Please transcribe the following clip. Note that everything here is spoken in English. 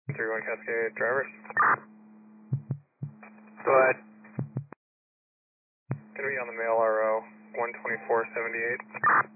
31 Cascade drivers. Go ahead. Gonna be on the mail RO 12478.